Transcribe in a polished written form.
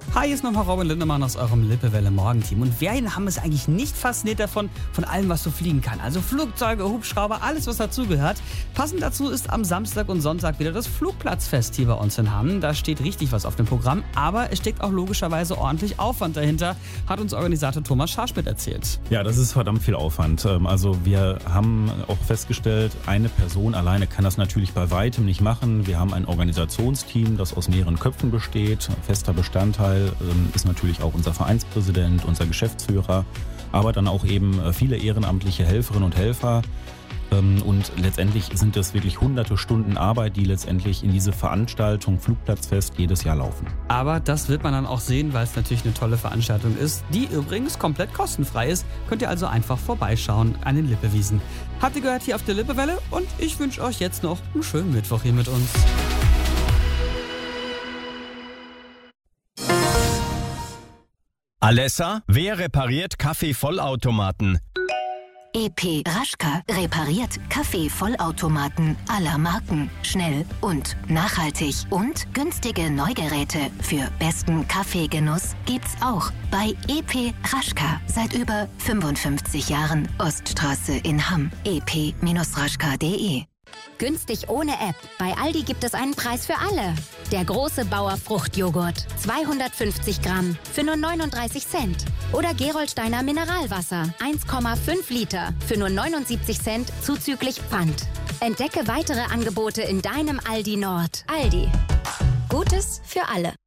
Hi, hier ist nochmal Robin Lindemann aus eurem Lippewelle Morgenteam. Und wer haben es eigentlich nicht fasziniert von allem, was so fliegen kann? Also Flugzeuge, Hubschrauber, alles, was dazugehört. Passend dazu ist am Samstag und Sonntag wieder das Flugplatzfest hier bei uns in Hamm. Da steht richtig was auf dem Programm, aber es steckt auch logischerweise ordentlich Aufwand dahinter, hat uns Organisator Thomas Scharschmidt erzählt. Ja, das ist verdammt viel Aufwand. Also wir haben auch festgestellt, eine Person alleine kann das natürlich bei weitem nicht machen. Wir haben ein Organisationsteam, das aus mehreren Köpfen besteht. Fester Bestandteil ist natürlich auch unser Vereinspräsident, unser Geschäftsführer, aber dann auch eben viele ehrenamtliche Helferinnen und Helfer. Und letztendlich sind das wirklich hunderte Stunden Arbeit, die letztendlich in diese Veranstaltung Flugplatzfest jedes Jahr laufen. Aber das wird man dann auch sehen, weil es natürlich eine tolle Veranstaltung ist, die übrigens komplett kostenfrei ist. Könnt ihr also einfach vorbeischauen an den Lippewiesen. Habt ihr gehört hier auf der Lippewelle und ich wünsche euch jetzt noch einen schönen Mittwoch hier mit uns. Alessa, wer repariert Kaffeevollautomaten? EP Raschka repariert Kaffeevollautomaten aller Marken. Schnell und nachhaltig. Und günstige Neugeräte für besten Kaffeegenuss gibt's auch bei EP Raschka. Seit über 55 Jahren Oststraße in Hamm. ep-raschka.de. Günstig ohne App. Bei Aldi gibt es einen Preis für alle. Der große Bauer Fruchtjoghurt. 250 Gramm für nur 39 Cent. Oder Gerolsteiner Mineralwasser. 1,5 Liter für nur 79 Cent zuzüglich Pfand. Entdecke weitere Angebote in deinem Aldi Nord. Aldi. Gutes für alle.